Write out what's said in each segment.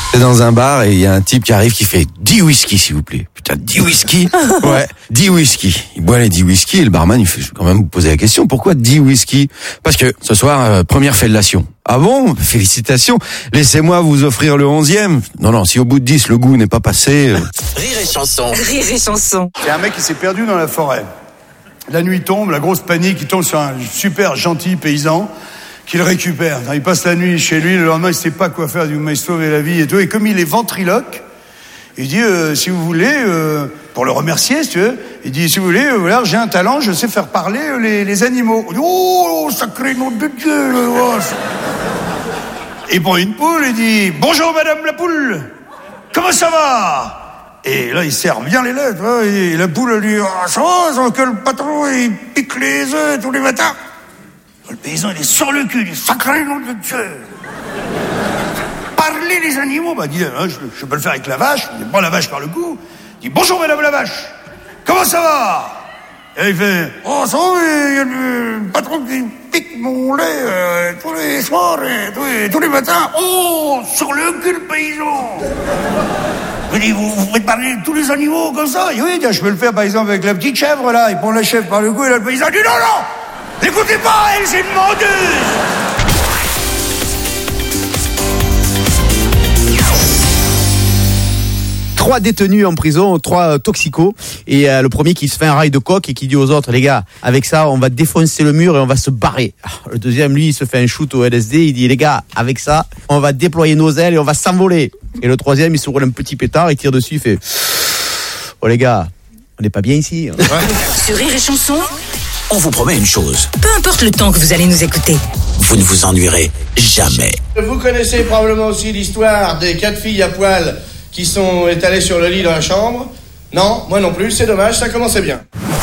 C'est dans un bar et il y a un type qui arrive qui fait 10 whisky s'il vous plaît. Putain, 10 whisky? Ouais, 10 whisky. Il boit les 10 whisky et le barman il fait, je vais quand même vous poser la question, pourquoi 10 whisky? Parce que ce soir, première fellation. Ah bon? Félicitations. Laissez-moi vous offrir le 11e. Non, si au bout de 10 le goût n'est pas passé. Rire et chanson. Rire et chanson. Il y a un mec qui s'est perdu dans la forêt. La nuit tombe, la grosse panique, il tombe sur un super gentil paysan qui le récupère. Il passe la nuit chez lui, le lendemain il sait pas quoi faire, il dit vous m'avez sauvé la vie et tout. Et comme il est ventriloque, il dit si vous voulez, pour le remercier si tu veux, il dit si vous voulez, voilà, j'ai un talent, je sais faire parler les animaux. Il dit, oh sacré nom de Dieu. Il prend une poule, il dit bonjour madame la poule, comment ça va? Et là il serre bien les lettres, hein, et la poule elle dit ça va, sans que le patron il pique les œufs tous les matins. Le paysan, il est sur le cul, il dit sacré nom de Dieu. Parler les animaux, bah, dit, je peux le faire avec la vache, il prend la vache par le cou, il dit bonjour madame la vache, comment ça va? Et il fait oh ça va, il y a le patron qui pique mon lait tous les soirs et tous les matins. Oh, sur le cul le paysan. Il dit vous faites parler tous les animaux comme ça? Il dit oui, je peux le faire par exemple avec la petite chèvre là, il prend la chèvre par le cou et là le paysan dit non. N'écoutez pas, elle, c'est une menteuse. 3 détenus en prison, 3 toxicos, et le premier qui se fait un rail de coke et qui dit aux autres, les gars, avec ça, on va défoncer le mur et on va se barrer. Le deuxième, lui, il se fait un shoot au LSD, il dit, les gars, avec ça, on va déployer nos ailes et on va s'envoler. Et le troisième, il se roule un petit pétard, il tire dessus, il fait, oh les gars, on n'est pas bien ici. Hein. Sur Rire et Chanson, On vous promet une chose, peu importe le temps que vous allez nous écouter, vous ne vous ennuierez jamais. Vous connaissez probablement aussi l'histoire des 4 filles à poil qui sont étalées sur le lit dans la chambre. Non, moi non plus, c'est dommage, ça commençait bien.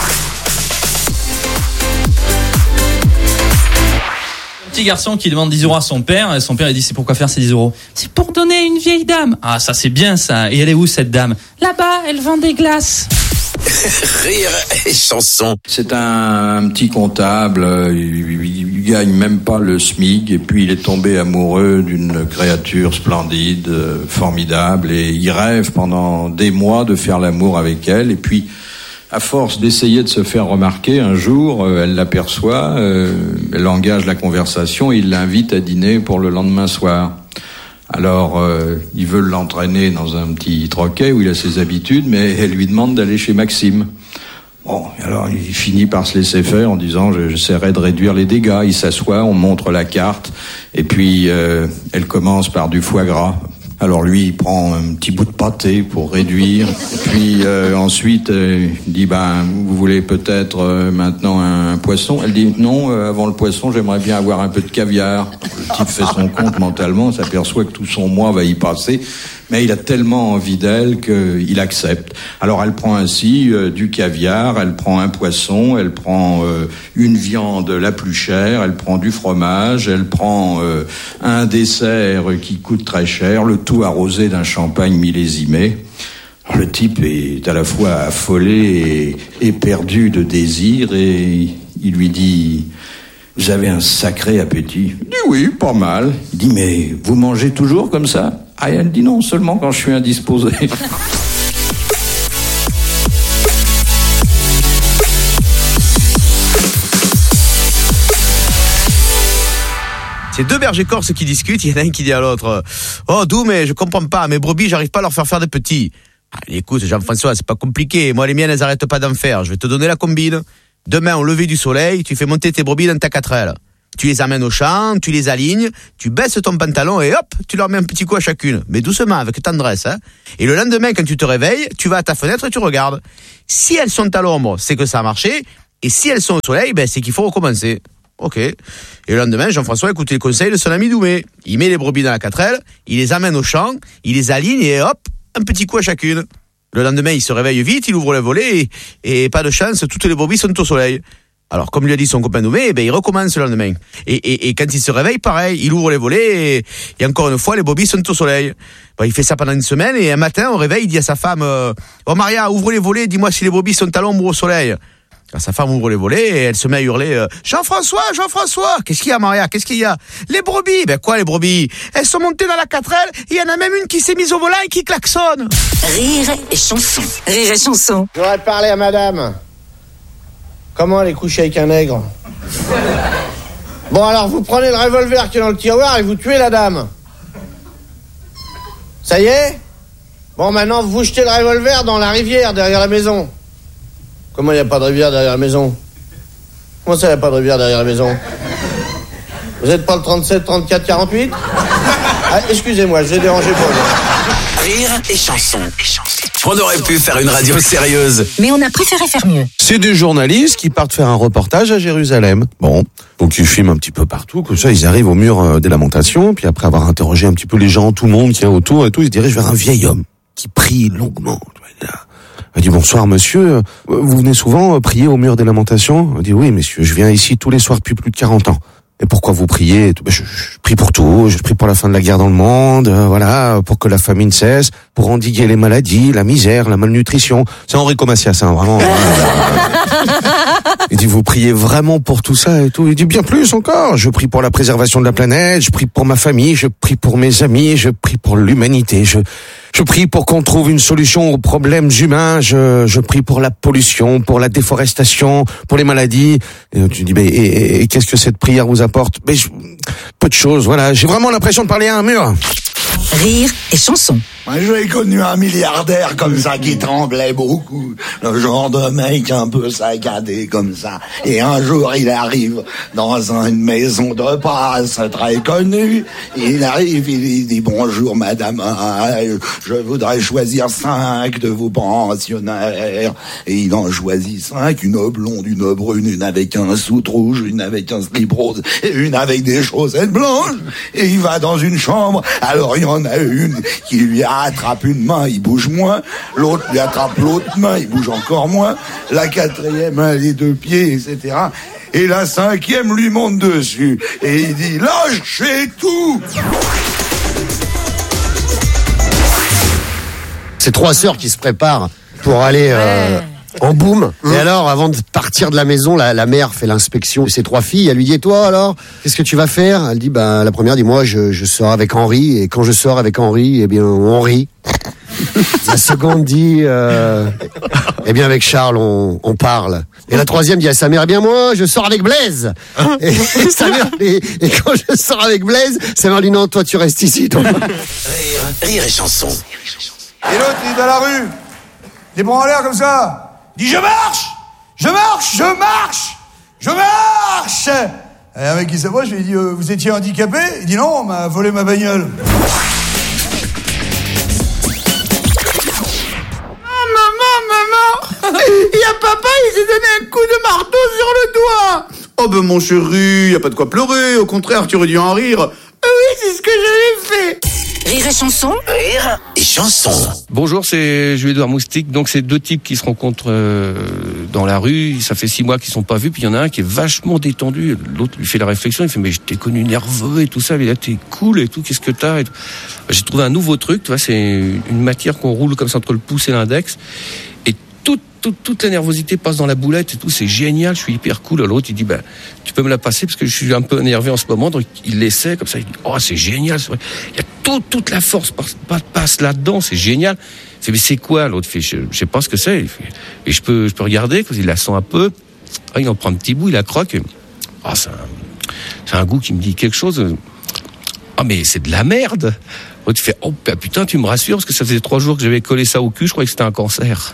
Petit garçon qui demande 10 € à son père, et son père il dit c'est pourquoi faire ces 10 €? C'est pour donner à une vieille dame. Ah ça c'est bien ça, et elle est où cette dame? Là-bas, elle vend des glaces. Rire et chanson. C'est un petit comptable, il gagne même pas le SMIC et puis il est tombé amoureux d'une créature splendide, formidable, et il rêve pendant des mois de faire l'amour avec elle, et puis à force d'essayer de se faire remarquer, un jour, elle l'aperçoit, elle engage la conversation et il l'invite à dîner pour le lendemain soir. Alors, ils veulent l'entraîner dans un petit troquet où il a ses habitudes, mais elle lui demande d'aller chez Maxime. Bon, alors il finit par se laisser faire en disant j'essaierai de réduire les dégâts. Il s'assoit, on montre la carte, et puis elle commence par du foie gras. Alors lui, il prend un petit bout de pâté pour réduire. Et puis ensuite, il dit vous voulez peut-être maintenant un poisson? Elle dit non, avant le poisson, j'aimerais bien avoir un peu de caviar. Le type fait son compte mentalement, s'aperçoit que tout son mois va y passer. Mais il a tellement envie d'elle qu'il accepte. Alors elle prend ainsi du caviar, elle prend un poisson, elle prend une viande la plus chère, elle prend du fromage, elle prend un dessert qui coûte très cher, le tout arrosé d'un champagne millésimé. Alors, le type est à la fois affolé et perdu de désir, et il lui dit « Vous avez un sacré appétit ?» Il dit « Oui, pas mal. » Il dit « Mais vous mangez toujours comme ça ?» Ah, elle dit non, seulement quand je suis indisposé. C'est 2 bergers corses qui discutent, il y en a un qui dit à l'autre « Oh, Dou, mais je comprends pas, mes brebis, j'arrive pas à leur faire des petits. » Allez, écoute, Jean-François, c'est pas compliqué. Moi, les miennes, elles arrêtent pas d'en faire. Je vais te donner la combine. Demain, au lever du soleil, tu fais monter tes brebis dans ta 4L. Tu les amènes au champ, tu les alignes, tu baisses ton pantalon et hop, tu leur mets un petit coup à chacune. Mais doucement, avec tendresse, hein. Et le lendemain, quand tu te réveilles, tu vas à ta fenêtre et tu regardes. Si elles sont à l'ombre, c'est que ça a marché. Et si elles sont au soleil, c'est qu'il faut recommencer. Ok. Et le lendemain, Jean-François écoute les conseils de son ami Doumé. Il met les brebis dans la 4L, il les amène au champ, il les aligne et hop, un petit coup à chacune. Le lendemain, il se réveille vite, il ouvre le volet et pas de chance, toutes les brebis sont au soleil. Alors, comme lui a dit son copain Doumé, il recommence le lendemain. Et quand il se réveille, pareil, il ouvre les volets et encore une fois, les brebis sont au soleil. Il fait ça pendant une semaine et un matin, au réveil, il dit à sa femme, « Oh Maria, ouvre les volets, dis-moi si les brebis sont à l'ombre ou au soleil. » Quand sa femme ouvre les volets, et elle se met à hurler Jean-François, qu'est-ce qu'il y a, Maria? Qu'est-ce qu'il y a? Les brebis. Ben quoi, les brebis? Elles sont montées dans la 4L, il y en a même une qui s'est mise au volant et qui klaxonne. Rire et chanson. Rire et chanson. J'aurais parlé à madame. Comment elle est couchée avec un nègre? Bon, alors vous prenez le revolver qui est dans le tiroir et vous tuez la dame. Ça y est? Bon, maintenant vous jetez le revolver dans la rivière derrière la maison. Comment il n'y a pas de rivière derrière la maison? Comment ça, il n'y a pas de rivière derrière la maison? Vous n'êtes pas le 37, 34, 48? Ah, excusez-moi, je vais déranger pour vous. Rire et chanson. On aurait pu faire une radio sérieuse. Mais on a préféré faire mieux. C'est des journalistes qui partent faire un reportage à Jérusalem. Bon, donc ils filment un petit peu partout, comme ça ils arrivent au mur des lamentations, puis après avoir interrogé un petit peu les gens, tout le monde qui est autour et tout, ils se dirigent vers un vieil homme qui prie longuement. Il dit bonsoir monsieur, vous venez souvent prier au mur des lamentations? Il dit oui messieurs, je viens ici tous les soirs depuis plus de 40 ans. Et pourquoi vous priez? Je prie pour tout, je prie pour la fin de la guerre dans le monde, voilà, pour que la famine cesse, pour endiguer les maladies, la misère, la malnutrition. C'est Enrico Macias, hein, vraiment. Il dit vous priez vraiment pour tout ça et tout? Il dit bien plus encore, je prie pour la préservation de la planète, je prie pour ma famille, je prie pour mes amis, je prie pour l'humanité, je prie pour qu'on trouve une solution aux problèmes humains, je prie pour la pollution, pour la déforestation, pour les maladies. Et tu dis, et qu'est-ce que cette prière vous apporte? Peu de choses, voilà. J'ai vraiment l'impression de parler à un mur. Rire et chanson. Moi, j'ai connu un milliardaire comme ça qui tremblait beaucoup. Le genre de mec un peu saccadé comme ça. Et un jour, il arrive dans une maison de passe très connue. Il arrive, il dit bonjour madame, je voudrais choisir 5 de vos pensionnaires. Et il en choisit 5, une blonde, une brune, une avec un soute rouge, une avec un slip rose et une avec des chaussettes blanches. Et il va dans une chambre. Alors il y en a une qui lui attrape une main, il bouge moins. L'autre lui attrape l'autre main, il bouge encore moins. La 4e, les 2 pieds, etc. Et la 5e lui monte dessus. Et il dit, lâchez tout! C'est 3 sœurs qui se préparent pour aller en boum. Et alors, avant de partir de la maison, la mère fait l'inspection de ses 3 filles. Elle lui dit, et toi alors, qu'est-ce que tu vas faire? Elle dit, la première dit, moi je sors avec Henri, et quand je sors avec Henri, eh bien on rit. La seconde dit, eh bien avec Charles on parle. Et la 3e dit à sa mère, eh bien moi je sors avec Blaise. Et sa mère, et quand je sors avec Blaise, sa mère dit, non, toi tu restes ici, toi. Rire et chanson. Et l'autre, il est dans la rue. Les bras en l'air comme ça. Il dit, je marche. Et un mec qui s'approche, je lui dis, vous étiez handicapé? Il dit, non, on m'a volé ma bagnole. Maman, il y a papa, il s'est donné un coup de marteau sur le doigt. Oh ben mon chéri, y a pas de quoi pleurer, au contraire, tu aurais dû en rire. Oui, c'est ce que j'avais fait. Rire et chanson. Rire et chanson. Bonjour, c'est Jules-Édouard Moustique. Donc c'est 2 types qui se rencontrent dans la rue. Ça fait 6 mois qu'ils sont pas vus. Puis il y en a un qui est vachement détendu. L'autre lui fait la réflexion. Il fait mais je t'ai connu nerveux et tout ça. Mais là t'es cool et tout. Qu'est-ce que t'as et tout. J'ai trouvé un nouveau truc. Tu vois, c'est une matière qu'on roule comme ça entre le pouce et l'index. Et toute la nervosité passe dans la boulette et tout. C'est génial. Je suis hyper cool. L'autre il dit tu peux me la passer parce que je suis un peu énervé en ce moment. Donc il l'essaie comme ça. Il dit oh c'est génial. C'est vrai. Il y a toute la force passe là-dedans. C'est génial. Il fait mais c'est quoi? L'autre fait je sais pas ce que c'est. Et je peux regarder parce qu'il la sent un peu. Ah, il en prend un petit bout. Il la croque. Ah c'est un goût qui me dit quelque chose. Ah mais c'est de la merde. L'autre fait oh putain tu me rassures parce que ça faisait 3 jours que j'avais collé ça au cul. Je croyais que c'était un cancer.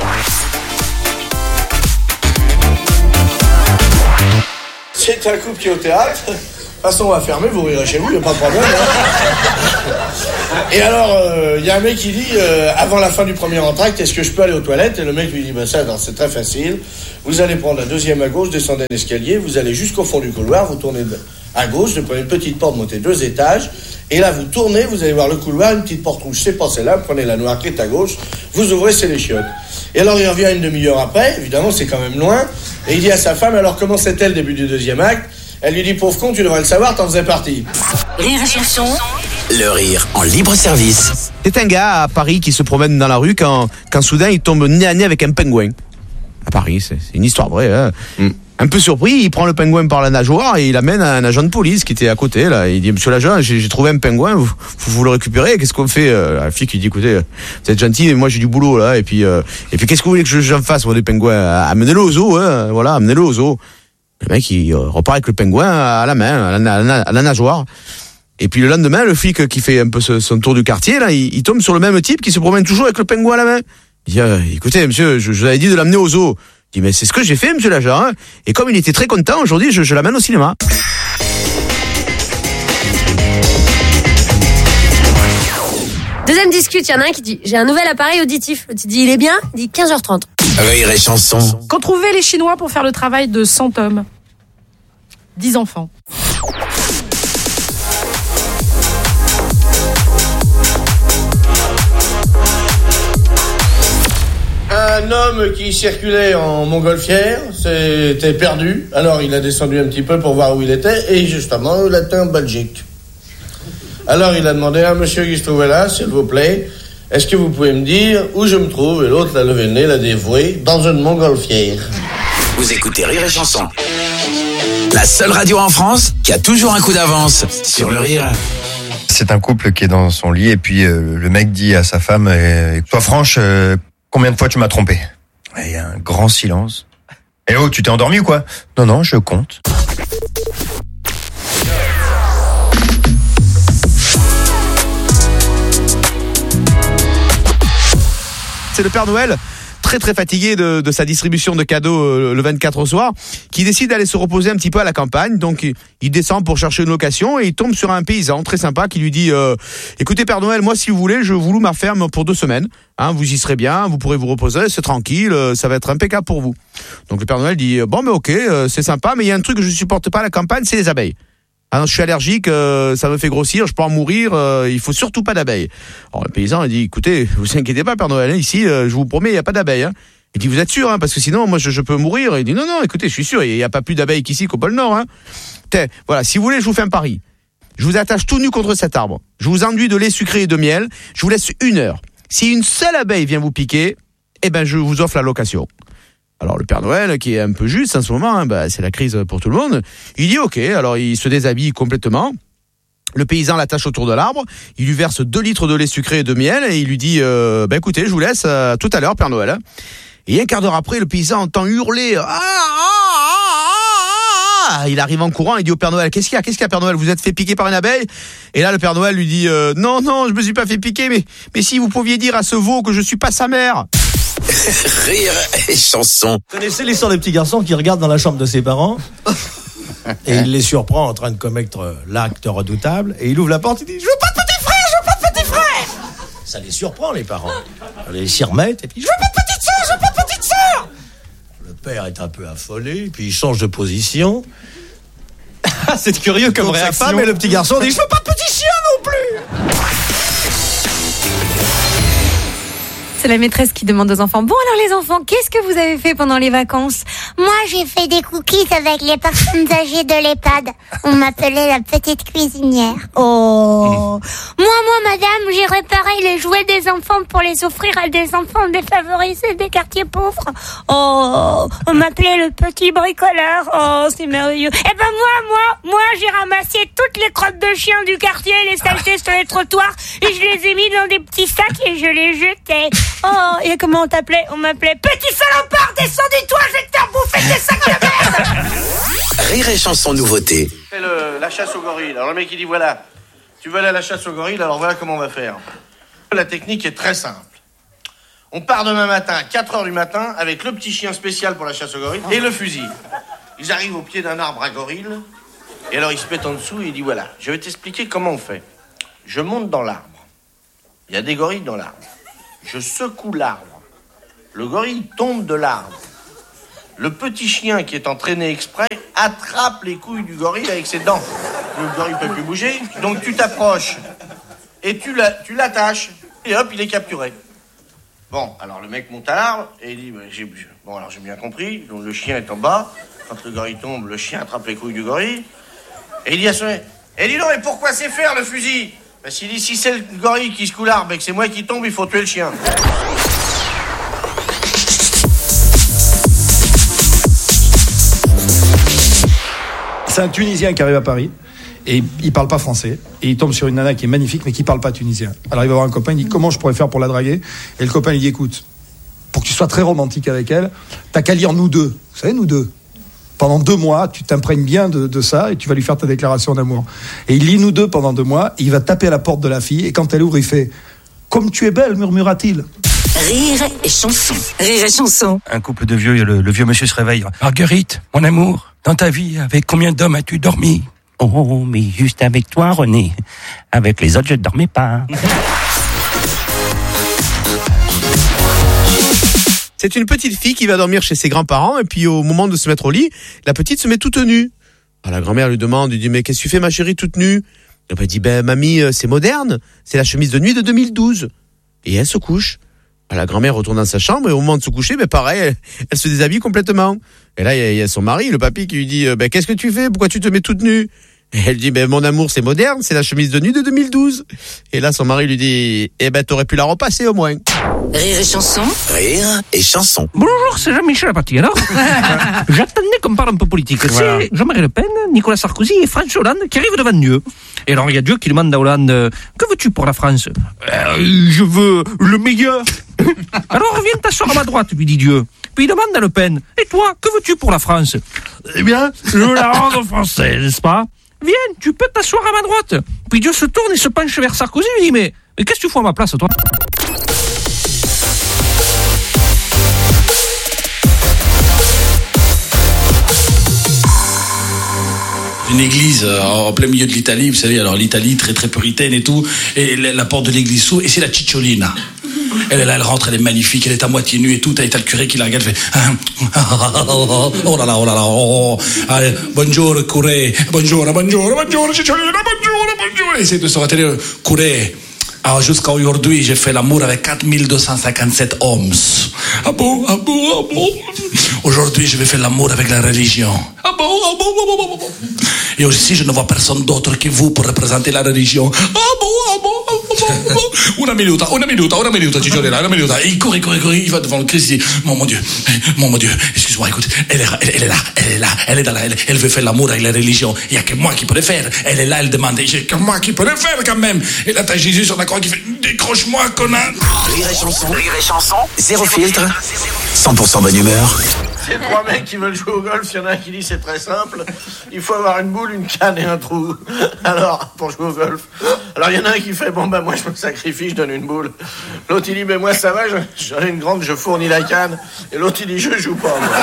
C'est un couple qui est au théâtre. De toute façon, on va fermer, vous rirez chez vous, il n'y a pas de problème. Hein. Et alors, il y a un mec qui dit, avant la fin du premier entracte, est-ce que je peux aller aux toilettes? Et le mec lui dit, c'est très facile. Vous allez prendre la 2e à gauche, descendez l'escalier, vous allez jusqu'au fond du couloir, vous tournez à gauche, vous prenez une petite porte, montez 2 étages, et là, vous tournez, vous allez voir le couloir, une petite porte rouge, c'est pas celle-là, vous prenez la noire qui est à gauche, vous ouvrez, c'est les chiottes. Et alors, il revient une demi-heure après, évidemment, c'est quand même loin, et il dit à sa femme, alors comment c'était le début du 2e acte? Elle lui dit, pauvre con, tu devrais le savoir, t'en faisais partie. Rire et chanson. Le rire en libre service. C'est un gars à Paris qui se promène dans la rue quand soudain il tombe nez à nez avec un pingouin. à Paris. C'est une histoire vraie. Hein. Un peu surpris, il prend le pingouin par la nageoire et il l'amène à un agent de police qui était à côté. Là, il dit monsieur l'agent, j'ai trouvé un pingouin, vous le récupérez. Qu'est-ce qu'on fait? La fille qui dit écoutez, vous êtes gentil, mais moi j'ai du boulot là. Et puis qu'est-ce que vous voulez que j'en fasse moi des pingouins? Amenez-le au zoo, hein, voilà, amenez-le au zoo. Le mec il repart avec le pingouin à la main, à la nageoire. Et puis le lendemain, le flic qui fait un peu son tour du quartier là, il tombe sur le même type qui se promène toujours avec le pingouin à la main. Il dit écoutez monsieur, je vous avais dit de l'amener au zoo. Il dit mais c'est ce que j'ai fait monsieur l'agent. Hein. Et comme il était très content aujourd'hui, je l'amène au cinéma. Deuxième discute, il y en a un qui dit j'ai un nouvel appareil auditif. L'autre dit il est bien, il dit 15h30. Rire et chanson. Qu'ont trouvé les Chinois pour faire le travail de 100 hommes? 10 enfants. Un homme qui circulait en montgolfière s'était perdu, alors il a descendu un petit peu pour voir où il était, et justement, il était en Belgique. Alors il a demandé à un monsieur qui se trouvait là, s'il vous plaît, est-ce que vous pouvez me dire où je me trouve? Et l'autre l'a levé le nez, l'a dévoué, dans une montgolfière. Vous écoutez Rire et chanson. La seule radio en France qui a toujours un coup d'avance sur le rire. C'est un couple qui est dans son lit et puis le mec dit à sa femme sois franche, combien de fois tu m'as trompé? Il y a un grand silence. Eh oh, tu t'es endormi ou quoi? Non, je compte. C'est le Père Noël, très très fatigué de sa distribution de cadeaux le 24 au soir, qui décide d'aller se reposer un petit peu à la campagne. Donc il descend pour chercher une location et il tombe sur un paysan très sympa qui lui dit écoutez Père Noël, moi si vous voulez, je vous loue ma ferme pour 2 semaines. Hein, vous y serez bien, vous pourrez vous reposer, c'est tranquille, ça va être impeccable pour vous. Donc le Père Noël dit bon mais ok, c'est sympa, mais il y a un truc que je supporte pas à la campagne, c'est les abeilles. Ah, je suis allergique, ça me fait grossir, je peux en mourir, il faut surtout pas d'abeilles. Alors le paysan a dit écoutez, vous inquiétez pas Père Noël, ici je vous promets il n'y a pas d'abeilles. Hein. Il dit vous êtes sûr parce que sinon moi je peux mourir. Il dit non écoutez je suis sûr, il n'y a pas plus d'abeilles qu'ici qu'au pôle Nord. Hein. Voilà, si vous voulez je vous fais un pari. Je vous attache tout nu contre cet arbre, je vous enduis de lait sucré et de miel, je vous laisse 1 heure. Si une seule abeille vient vous piquer, eh ben je vous offre la location. Alors le Père Noël, qui est un peu juste en ce moment, hein, c'est la crise pour tout le monde, il dit ok, alors il se déshabille complètement, le paysan l'attache autour de l'arbre, il lui verse 2 litres de lait sucré et de miel, et il lui dit écoutez, je vous laisse tout à l'heure Père Noël. Et un quart d'heure après, le paysan entend hurler il arrive en courant, il dit au Père Noël qu'est-ce qu'il y a Père Noël, vous êtes fait piquer par une abeille? Et là le Père Noël lui dit non, je me suis pas fait piquer, mais si vous pouviez dire à ce veau que je suis pas sa mère. Rire et chanson. Vous connaissez l'histoire des petits garçons qui regardent dans la chambre de ses parents et il les surprend en train de commettre l'acte redoutable et il ouvre la porte et dit je veux pas de petit frère. Ça les surprend les parents. Ils s'y remettent et puis je veux pas de petite sœur. Le père est un peu affolé puis il change de position. C'est curieux comme réaction. Sa femme et le petit garçon dit je veux pas de petit chien non plus. C'est la maîtresse qui demande aux enfants. Bon alors les enfants, qu'est-ce que vous avez fait pendant les vacances? Moi j'ai fait des cookies avec les personnes âgées de l'EHPAD. On m'appelait la petite cuisinière. Oh. Moi madame, j'ai réparé les jouets des enfants pour les offrir à des enfants défavorisés des quartiers pauvres. Oh. On m'appelait le petit bricoleur. Oh, c'est merveilleux. Eh ben moi j'ai ramassé toutes les crottes de chiens du quartier, les saletés sur les trottoirs et je les ai mis dans des petits sacs et je les jetais. Oh, et comment on t'appelait? On m'appelait petit salopard, descends du toit, je vais te faire bouffer tes sacs de merde. Rire et chanson nouveauté. C'est la chasse aux gorilles. Alors le mec il dit voilà, tu veux aller à la chasse aux gorilles, alors voilà comment on va faire. La technique est très simple. On part demain matin, 4h du matin, avec le petit chien spécial pour la chasse aux gorilles et le fusil. Ils arrivent au pied d'un arbre à gorilles, et alors ils se mettent en dessous et il dit voilà, je vais t'expliquer comment on fait. Je monte dans l'arbre. Il y a des gorilles dans l'arbre. Je secoue l'arbre. Le gorille tombe de l'arbre. Le petit chien qui est entraîné exprès attrape les couilles du gorille avec ses dents. Le gorille ne peut plus bouger, donc tu t'approches et tu l'attaches et hop, il est capturé. Bon, alors le mec monte à l'arbre et il dit j'ai bien compris. Donc le chien est en bas. Quand le gorille tombe, le chien attrape les couilles du gorille et il dit à son mec dis donc, mais pourquoi c'est faire le fusil? Parce qu'il dit, si c'est le gorille qui secoue l'arbre et que c'est moi qui tombe, il faut tuer le chien. C'est un Tunisien qui arrive à Paris. Et il parle pas français. Et il tombe sur une nana qui est magnifique, mais qui parle pas tunisien. Alors il va voir un copain, il dit comment je pourrais faire pour la draguer. Et le copain il dit écoute, pour que tu sois très romantique avec elle, t'as qu'à lire Nous deux. Vous savez, Nous deux. Pendant 2 mois, tu t'imprègnes bien de ça et tu vas lui faire ta déclaration d'amour. Et il lit Nous deux pendant 2 mois. Il va taper à la porte de la fille et quand elle ouvre, il fait comme tu es belle, murmura-t-il. Rire et chanson. Rire et chanson. Un couple de vieux, le vieux monsieur se réveille. Marguerite, mon amour, dans ta vie, avec combien d'hommes as-tu dormi? Oh, mais juste avec toi, René. Avec les autres, je ne dormais pas. C'est une petite fille qui va dormir chez ses grands-parents et puis au moment de se mettre au lit, la petite se met toute nue. Alors, la grand-mère lui demande, il dit mais qu'est-ce que tu fais ma chérie toute nue? Elle dit ben mamie c'est moderne, c'est la chemise de nuit de 2012. Et elle se couche. Alors, la grand-mère retourne dans sa chambre et au moment de se coucher, ben pareil, elle se déshabille complètement. Et là il y a son mari, le papy, qui lui dit ben qu'est-ce que tu fais? Pourquoi tu te mets toute nue? Et elle dit ben mon amour c'est moderne, c'est la chemise de nuit de 2012. Et là son mari lui dit eh ben t'aurais pu la repasser au moins. Rire et chanson. Rire et chanson. Bonjour, c'est Jean-Michel Apathy. Alors, j'attendais qu'on parle un peu politique. Voilà. C'est Jean-Marie Le Pen, Nicolas Sarkozy et François Hollande qui arrivent devant Dieu. Et alors, il y a Dieu qui demande à Hollande, que veux-tu pour la France? Je veux le meilleur. Alors, viens t'asseoir à ma droite, lui dit Dieu. Puis il demande à Le Pen, et toi, que veux-tu pour la France? Eh bien, je veux la rendre française, n'est-ce pas? Viens, tu peux t'asseoir à ma droite. Puis Dieu se tourne et se penche vers Sarkozy et lui dit, mais qu'est-ce que tu fais à ma place, toi? Une église en plein milieu de l'Italie, vous savez, alors l'Italie très très puritaine et tout, et la porte de l'église s'ouvre, et c'est la Cicciolina. Elle est là, elle rentre, elle est magnifique, elle est à moitié nue et tout, t'as le curé qui la regarde, fait oh là là, oh là là, oh. Allez, bonjour curé, bonjour, Cicciolina, bonjour, et essaye de se retenir, curé. Alors jusqu'à aujourd'hui, j'ai fait l'amour avec 4257 hommes. Ah bon, ah bon, ah bon. Aujourd'hui, je vais faire l'amour avec la religion. Ah bon, ah bon, ah bon, ah bon. Et aussi, je ne vois personne d'autre que vous pour représenter la religion. Ah bon, ah bon, ah bon, ah bon. Una minuta, Cicciolina, una minuta. Il court, il va devant le Christ, il dit, mon Dieu, excuse-moi, écoute, elle est là, elle veut faire l'amour avec la religion. Il n'y a que moi qui peux le faire. Elle est là, elle demande, il n'y a que moi qui peux le faire quand même. Et là, t'as Jésus sur la croix qui fait, décroche-moi, connard. Rire et chanson, zéro filtre, 100% bonne humeur. C'est 3 mecs qui veulent jouer au golf, il y en a un qui dit c'est très simple, il faut avoir une boule, une canne et un trou. Alors, pour jouer au golf. Alors il y en a un qui fait, bon ben moi je me sacrifie, je donne une boule. L'autre il dit, ben moi ça va, j'en ai une grande, je fournis la canne. Et l'autre il dit, je joue pas moi.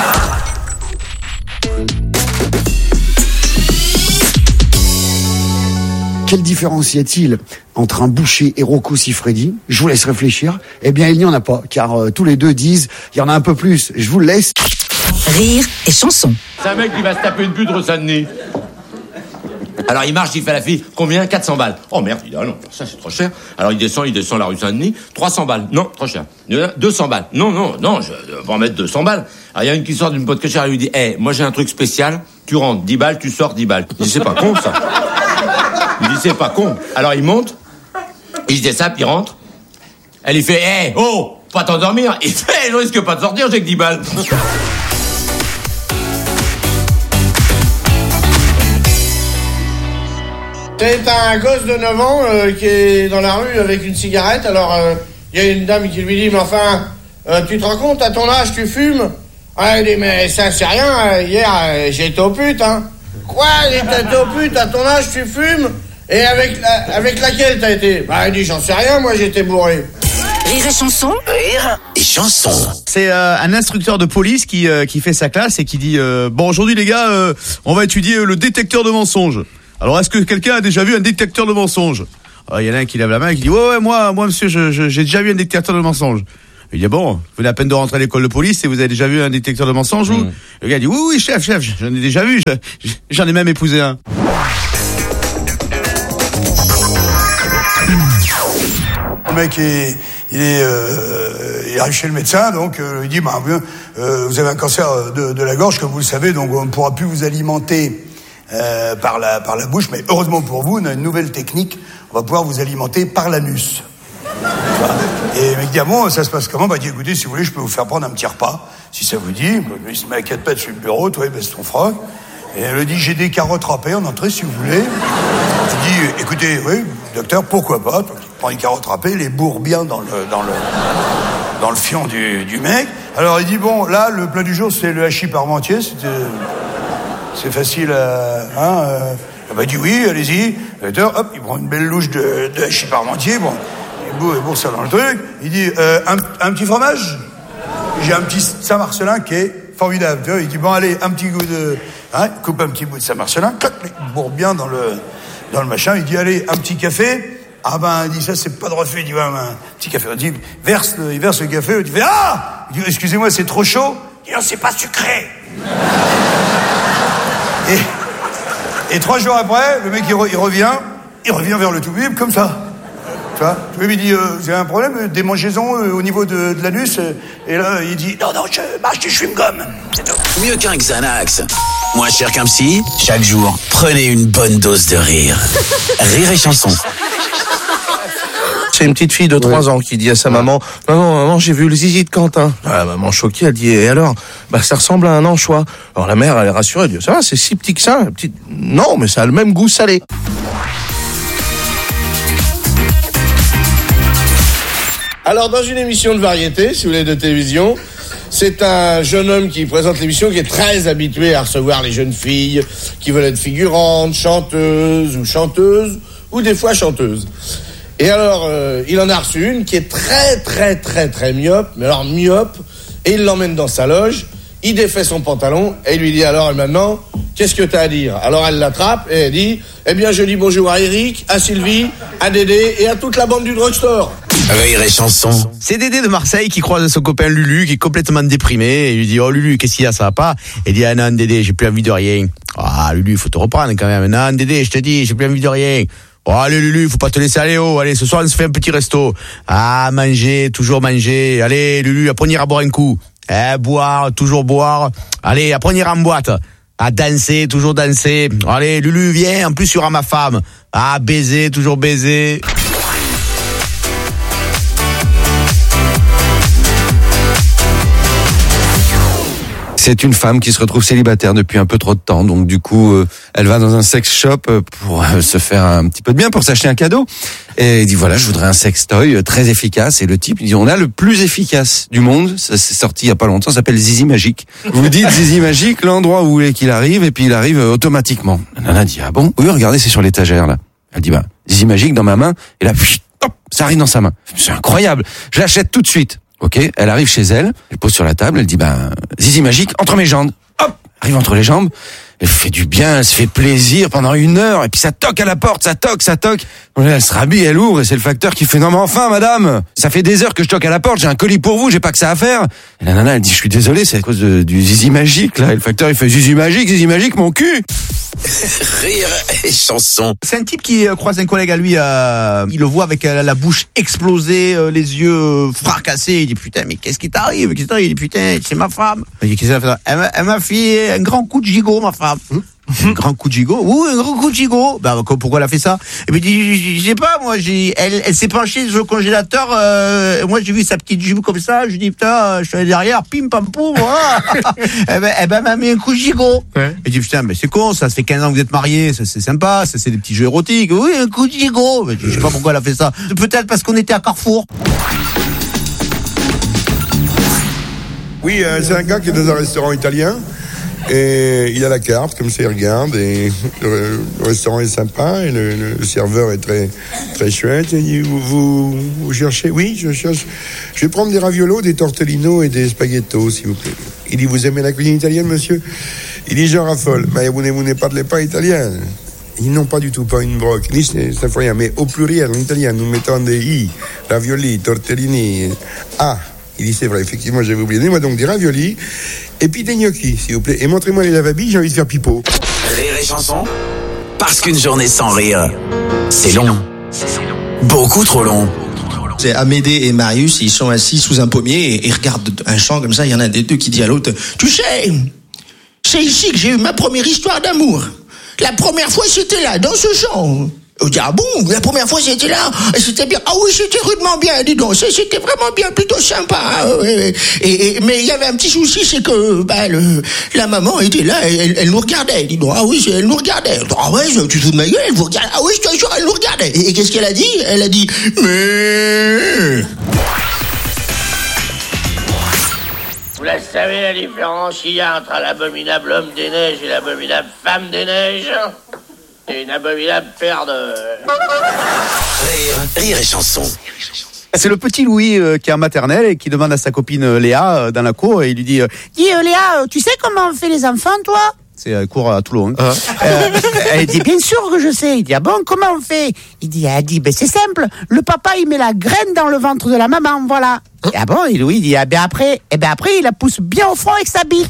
Quelle différence y a-t-il entre un boucher et Rocco Siffredi? Je vous laisse réfléchir. Eh bien, il n'y en a pas, car tous les deux disent, il y en a un peu plus. Je vous le laisse. Rire et chanson. C'est un mec qui va se taper une pute rue Saint-Denis. Alors il marche, il fait à la fille, combien? 400 balles. Oh merde, il dit, ah non, ça c'est trop cher. Alors il descend la rue Saint-Denis, 300 balles. Non, trop cher. 200 balles. Non, je vais en mettre 200 balles. Alors il y a une qui sort d'une pote cochère, elle lui dit, moi j'ai un truc spécial, tu rentres 10 balles, tu sors 10 balles. Il dit, c'est pas con ça. Il dit, c'est pas con. Alors il monte, il se désape, il rentre. Elle lui fait, oh, pas t'endormir. Il fait, je risque pas de sortir, j'ai que 10 balles. C'est un gosse de 9 ans qui est dans la rue avec une cigarette. Alors, il y a une dame qui lui dit, mais enfin, tu te rends compte, à ton âge, tu fumes? Ah, il dit, mais ça, c'est rien. Hier, j'ai été au pute, hein. Quoi? T'as été au pute, à ton âge, tu fumes? Et avec laquelle t'as été? Bah, il dit, j'en sais rien, moi, j'étais bourré. Rire et chanson. Rire et chanson. C'est un instructeur de police qui fait sa classe et qui dit bon aujourd'hui les gars on va étudier le détecteur de mensonges. Alors est-ce que quelqu'un a déjà vu un détecteur de mensonges? Alors il y en a un qui lève la main et qui dit ouais moi monsieur j'ai déjà vu un détecteur de mensonges. Il dit bon, vous venez à peine de rentrer à l'école de police et vous avez déjà vu un détecteur de mensonges ou? Le gars dit oui chef j'en ai déjà vu, j'en ai même épousé un. Le mec il arrive chez le médecin, donc il dit vous avez un cancer de la gorge, comme vous le savez, donc on ne pourra plus vous alimenter par la bouche, mais heureusement pour vous, on a une nouvelle technique, on va pouvoir vous alimenter par l'anus. Et le mec dit bon, ça se passe comment? Bah dit écoutez, si vous voulez, je peux vous faire prendre un petit repas, si ça vous dit. Il se met à 4 pattes sur le bureau, toi il baisse ton froc, Et elle lui dit, j'ai des carottes râpées en entrée, si vous voulez. Je dis, écoutez, oui, docteur, pourquoi pas. Donc, il prend les carottes râpées, les bourre bien dans le fion du mec. Alors, il dit, bon, là, le plat du jour, c'est le hachis parmentier. C'est facile à... il dit, oui, allez-y. Le docteur, hop, il prend une belle louche de hachis parmentier. Bon, il bourre ça dans le truc. Il dit, un petit fromage? J'ai un petit Saint-Marcelin qui est formidable. Tu vois, il dit, bon, allez, un petit goût de... Hein, il coupe un petit bout de Saint-Marcelin, clac, il bourre bien dans le machin. Il dit, allez, un petit café. Ah ben, il dit, ça, c'est pas de refait. Il dit, ouais, un petit café. Il dit, il verse le café. Il dit, ah! Il dit, excusez-moi, c'est trop chaud. Il dit, non, c'est pas sucré. Et 3 jours après, le mec, il revient vers le tout-bib, comme ça. Tu vois, le mec, il dit, j'ai un problème, démangeaison au niveau de l'anus. Et là, il dit, non, je marche du chewing-gum. C'est tout. Mieux qu'un Xanax, moins cher qu'un psy, chaque jour, prenez une bonne dose de rire. Rire et chanson. C'est une petite fille de 3 ans qui dit à sa maman, maman, j'ai vu le zizi de Quentin. La maman choquée, elle dit, et alors? Ça ressemble à un anchois. Alors la mère, elle est rassurée, elle dit, ça va, c'est si petit que ça. Non, mais ça a le même goût salé. Alors, dans une émission de variété, si vous voulez, de télévision, c'est un jeune homme qui présente l'émission qui est très habitué à recevoir les jeunes filles qui veulent être figurantes, chanteuses, ou des fois chanteuses. Et alors, il en a reçu une qui est très myope, mais alors myope, et il l'emmène dans sa loge, il défait son pantalon, et il lui dit, alors, et maintenant, qu'est-ce que t'as à dire? Alors elle l'attrape, et elle dit, eh bien, je dis bonjour à Eric, à Sylvie, à Dédé, et à toute la bande du drugstore. Rire et chanson. C'est Dédé de Marseille qui croise son copain Lulu qui est complètement déprimé et il lui dit, oh Lulu, qu'est-ce qu'il y a, ça va pas? Il dit, ah non Dédé, j'ai plus envie de rien. Ah Lulu, faut te reprendre quand même. Non Dédé, je te dis, j'ai plus envie de rien. Oh allez Lulu, faut pas te laisser aller haut. Allez, ce soir on se fait un petit resto. Ah manger, toujours manger. Allez Lulu, après on ira boire un coup. Boire, toujours boire. Allez, après on ira en boîte. À danser, toujours danser. Allez Lulu, viens, en plus il y aura ma femme. Ah baiser, toujours baiser. C'est une femme qui se retrouve célibataire depuis un peu trop de temps, donc du coup, elle va dans un sex shop pour se faire un petit peu de bien, pour s'acheter un cadeau. Et elle dit voilà, je voudrais un sextoy très efficace. Et le type il dit on a le plus efficace du monde. Ça s'est sorti il y a pas longtemps. Ça s'appelle Zizi Magique. Vous dites Zizi Magique, l'endroit où vous voulez qu'il arrive, et puis il arrive automatiquement. La nana dit ah bon? Oui, regardez, c'est sur l'étagère là. Elle dit bah Zizi Magique dans ma main. Et là, hop, ça arrive dans sa main. C'est incroyable. Je l'achète tout de suite. Ok, elle arrive chez elle, elle pose sur la table, elle dit Zizi Magique entre mes jambes. Hop, arrive entre les jambes. Elle fait du bien, elle se fait plaisir pendant 1 heure, et puis ça toque à la porte, ça toque. Elle se rhabille, elle ouvre, et c'est le facteur qui fait non mais enfin madame, ça fait des heures que je toque à la porte, j'ai un colis pour vous, j'ai pas que ça à faire. Et la nana elle dit je suis désolé, c'est à cause du Zizi Magique là. Et le facteur il fait Zizi Magique mon cul. Rire et chanson. C'est un type qui croise un collègue à lui, il le voit avec la bouche explosée, les yeux fracassés, il dit putain mais qu'est-ce qui t'arrive? Il dit putain c'est ma femme. Il dit qu'est-ce qu'elle a fait? Elle m'a fait un grand coup de gigot ma femme. Un grand coup de gigot? Oui, un grand coup de gigot. Pourquoi elle a fait ça? Et puis il dit, je sais pas, moi, elle s'est penchée sur le congélateur, moi j'ai vu sa petite jupe comme ça, je dis putain, je suis allé derrière, pim pam poum, voilà. Elle m'a mis un coup de gigot. Ouais. Et je dis putain, mais c'est con, ça fait 15 ans que vous êtes mariés, c'est sympa, c'est des petits jeux érotiques. Oui, un coup de gigot. Je sais pas pourquoi elle a fait ça. Peut-être parce qu'on était à Carrefour. Oui, c'est un gars qui est dans un restaurant italien. Et il a la carte, comme ça il regarde, et le restaurant est sympa, et le serveur est très chouette. Il dit, vous cherchez? Oui, je cherche. Je vais prendre des raviolos, des tortellino et des spaghettos, s'il vous plaît. Il dit, vous aimez la cuisine italienne, monsieur? Il dit, j'en raffole. Mais vous ne parlez pas italien? Ils n'ont pas du tout, pas une broc. Il dit, ça fait rien, mais au pluriel, en italien, nous mettons des i, ravioli, tortellini, ah. Il dit, c'est vrai, effectivement, j'avais oublié. Donnez-moi donc des raviolis et puis des gnocchis, s'il vous plaît. Et montrez-moi les lavabis, j'ai envie de faire pipeau. Rire et chanson, parce qu'une journée sans rire, c'est long. Beaucoup trop long. C'est Amédée et Marius, ils sont assis sous un pommier et ils regardent un champ comme ça. Il y en a des deux qui dit à l'autre, tu sais, c'est ici que j'ai eu ma première histoire d'amour. La première fois, c'était là, dans ce champ. Je dis, ah bon, la première fois j'étais là, c'était bien. Ah oui, c'était rudement bien, dis donc, c'était vraiment bien, plutôt sympa. Mais il y avait un petit souci, c'est que la maman était là, elle nous regardait. Dis donc, ah oui, elle nous regardait. Ah ouais, tu te fous de ma gueule, elle vous regarde. Ah oui, je te jure, elle nous regardait. Et qu'est-ce qu'elle a dit? Elle a dit, mais... Vous la savez la différence qu'il y a entre l'abominable homme des neiges et l'abominable femme des neiges? Et une abominable paire de... Rire et chanson. C'est le petit Louis qui est en maternelle et qui demande à sa copine Léa dans la cour et il lui dit Dis Léa, tu sais comment on fait les enfants, toi? C'est cours à Toulon. Elle dit bien sûr que je sais. Il dit ah bon, comment on fait? Elle dit ben c'est simple. Le papa il met la graine dans le ventre de la maman, voilà. Et ah bon, et Louis dit ah ben après il la pousse bien au front avec sa bite.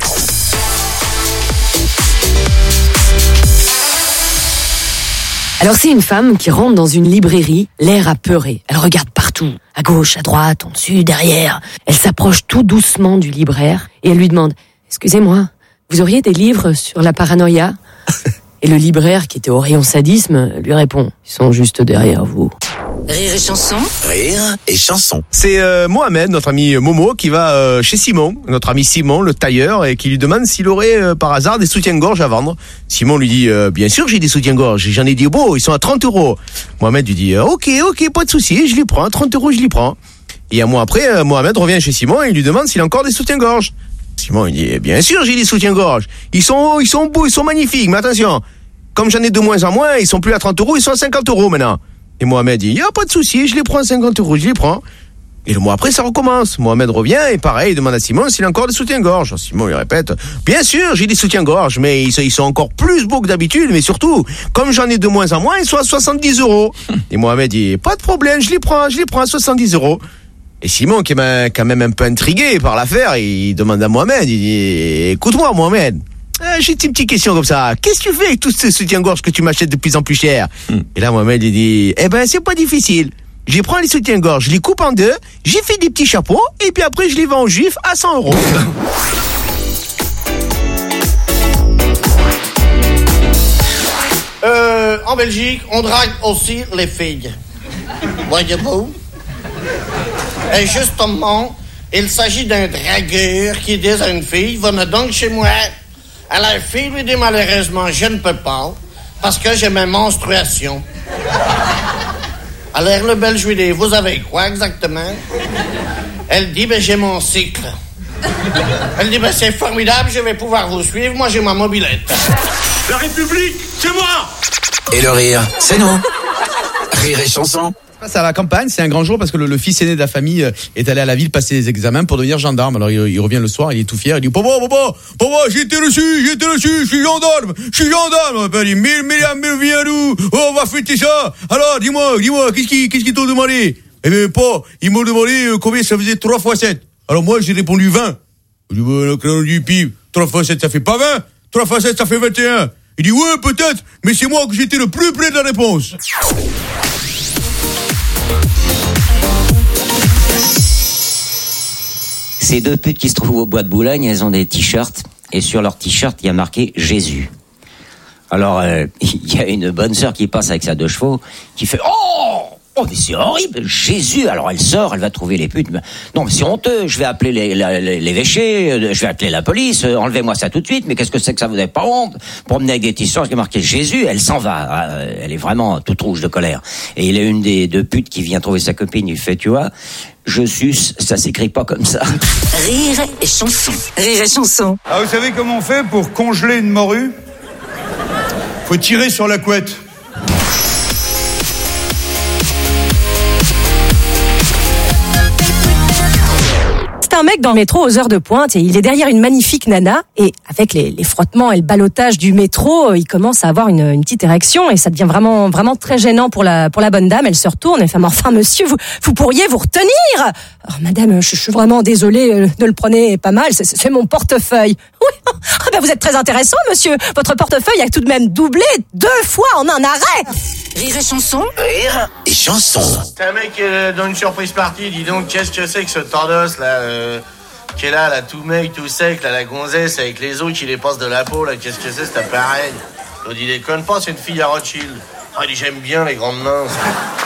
Alors c'est une femme qui rentre dans une librairie, l'air apeuré. Elle regarde partout, à gauche, à droite, en dessus, derrière. Elle s'approche tout doucement du libraire et elle lui demande « Excusez-moi, vous auriez des livres sur la paranoïa ?» Et le libraire, qui était au rayon sadisme, lui répond « Ils sont juste derrière vous. » Rire et chanson. Rire et chanson. C'est Mohamed, notre ami Momo, qui va chez Simon, notre ami Simon, le tailleur, et qui lui demande s'il aurait par hasard des soutiens-gorge à vendre. Simon lui dit bien sûr j'ai des soutiens-gorge, j'en ai dit beau, ils sont à 30 €. Mohamed lui dit ok, pas de souci, je les prends, à 30 €, je les prends. Et un mois après, Mohamed revient chez Simon et il lui demande s'il a encore des soutiens-gorge. Simon il dit bien sûr j'ai des soutiens-gorge, ils sont beaux, ils sont magnifiques, mais attention, comme j'en ai de moins en moins, ils sont plus à 30 €, ils sont à 50 € maintenant. Et Mohamed dit, pas de souci, je les prends à 50 €, je les prends. Et le mois après, ça recommence. Mohamed revient et pareil, il demande à Simon s'il a encore des soutiens-gorge. Simon lui répète, bien sûr, j'ai des soutiens-gorge, mais ils sont encore plus beaux que d'habitude, mais surtout, comme j'en ai de moins en moins, ils sont à 70 €. Et Mohamed dit, pas de problème, je les prends à 70 €. Et Simon, qui est quand même un peu intrigué par l'affaire, il demande à Mohamed, il dit, écoute-moi Mohamed, j'ai une petite question comme ça. Qu'est-ce que tu fais avec tous ces soutiens-gorge que tu m'achètes de plus en plus cher? Et là, Mohamed, il dit, c'est pas difficile. Je prends les soutiens-gorge, je les coupe en deux, j'ai fait des petits chapeaux, et puis après, je les vends aux juifs à 100 €. En Belgique, on drague aussi les filles. Voyez-vous? Et justement, il s'agit d'un dragueur qui dit à une fille, venez donc chez moi. À la fille lui dit malheureusement, je ne peux pas, parce que j'ai mes menstruations. Alors le Belge lui dit, vous avez quoi exactement? Elle dit, j'ai mon cycle. Elle dit, c'est formidable, je vais pouvoir vous suivre, moi j'ai ma mobilette. La République, c'est moi! Et le rire, c'est nous. Rire et chanson. C'est à la campagne, c'est un grand jour parce que le fils aîné de la famille est allé à la ville passer les examens pour devenir gendarme. Alors il revient le soir, il est tout fier, il dit papa, j'ai été reçu, je suis gendarme. Il dit mais viens nous, on va fêter ça. Alors dis-moi, qu'est-ce qu'ils t'ont demandé? Eh bien pas, ils m'ont demandé combien ça faisait 3 x 7. Alors moi j'ai répondu 20. Je dis le crayon du pif, 3 x 7 ça fait pas 20, 3 x 7 ça fait 21. Il dit ouais peut-être, mais c'est moi que j'étais le plus près de la réponse. Ces deux putes qui se trouvent au bois de Boulogne, elles ont des t-shirts, et sur leur t-shirt, il y a marqué Jésus. Alors, il y a une bonne sœur qui passe avec sa 2 chevaux, qui fait « Oh, mais c'est horrible, Jésus !» Alors elle sort, elle va trouver les putes. Non, mais c'est honteux, je vais appeler l'évêché, je vais appeler la police, enlevez-moi ça tout de suite, mais qu'est-ce que c'est que ça, vous n'avez pas honte? Promener avec des t-shirts qui est marqué Jésus, elle s'en va, elle est vraiment toute rouge de colère. Et il y a une des 2 putes qui vient trouver sa copine, il fait « Tu vois, je suce, ça s'écrit pas comme ça. » Rire et chanson. Rire et chanson. Ah, vous savez comment on fait pour congeler une morue? Faut tirer sur la couette. Un mec dans le métro aux heures de pointe et il est derrière une magnifique nana et avec les frottements et le ballottage du métro, il commence à avoir une petite érection et ça devient vraiment très gênant pour la bonne dame. Elle se retourne et fait enfin monsieur, vous pourriez vous retenir. Oh, madame, je suis vraiment désolée, ne le prenez pas mal, c'est mon portefeuille. Oui, vous êtes très intéressant monsieur, votre portefeuille a tout de même doublé 2 fois en un arrêt. Rire et chanson. Rire et chanson. C'est un mec dans une surprise party, dis donc, qu'est-ce que c'est que ce tordos là qui est là, tout mec, tout sec, là, la gonzesse avec les os qui les passent de la peau, là, qu'est-ce que c'est cet appareil? Il déconne pas, c'est une fille à Rothschild. il dit, j'aime bien les grandes mains.